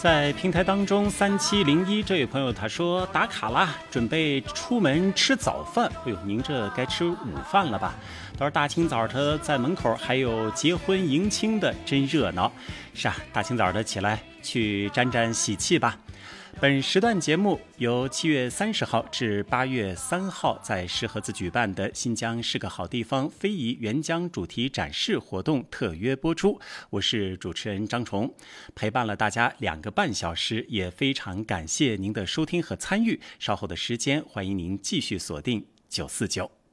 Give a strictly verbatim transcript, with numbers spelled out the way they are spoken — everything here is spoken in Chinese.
在平台当中，三七零一这位朋友他说打卡啦，准备出门吃早饭。哎呦，您这该吃午饭了吧？到时候大清早的在门口还有结婚迎亲的，真热闹。是啊，大清早的起来去沾沾喜气吧。本时段节目由七月三十号至八月三号在石河子举办的新疆是个好地方非遗援疆主题展示活动特约播出。我是主持人张崇，陪伴了大家两个半小时，也非常感谢您的收听和参与。稍后的时间，欢迎您继续锁定九四九。